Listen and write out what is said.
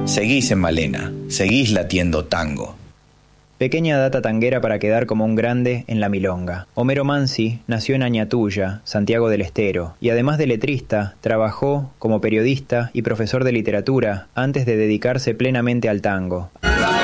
seguís en Malena, seguís latiendo tango. Pequeña data tanguera para quedar como un grande en la milonga. Homero Mansi nació en Añatuya, Santiago del Estero, y además de letrista, trabajó como periodista y profesor de literatura antes de dedicarse plenamente al tango.